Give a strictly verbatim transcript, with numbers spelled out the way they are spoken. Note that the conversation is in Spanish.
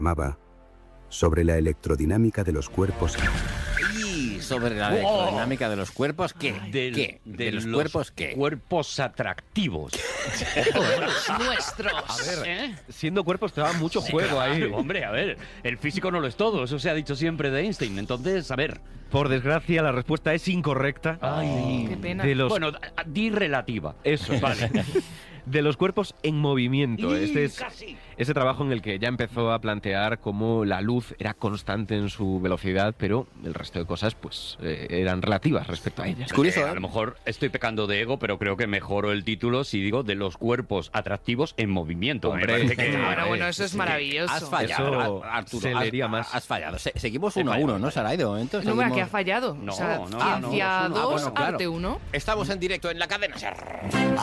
llamaba Sobre la electrodinámica de los cuerpos. Y sobre la electrodinámica de los cuerpos, ¿qué? Del- ¿Qué? De, ¿De los, los cuerpos qué? Cuerpos atractivos. Los nuestros. A ver, ¿eh? siendo cuerpos te da mucho juego ahí. Claro, hombre, a ver, el físico no lo es todo, eso se ha dicho siempre de Einstein. Entonces, a ver. Por desgracia, la respuesta es incorrecta. Ay, Qué pena. De los, Bueno, di relativa. Eso, Vale. de los cuerpos en movimiento. Y Este es casi. ese trabajo en el que ya empezó a plantear cómo la luz era constante en su velocidad, pero el resto de cosas pues eh, eran relativas respecto a ella. Es curioso, Eh, ¿eh? A lo mejor estoy pecando de ego, pero creo que mejoro el título si digo de los cuerpos atractivos en movimiento. Me Hombre. parece que- Bueno, bueno, eso es Sí, maravilloso. Has fallado, Eso Ar- Arturo. se has, leería más. Has fallado. Se- seguimos He uno a fallado, uno, ¿no, he Saray? De momento No, seguimos... ¿qué ha fallado? No, o sea, no, ciencia no, es un- ah, dos, bueno, claro. arte uno. Estamos en directo en la cadena SER.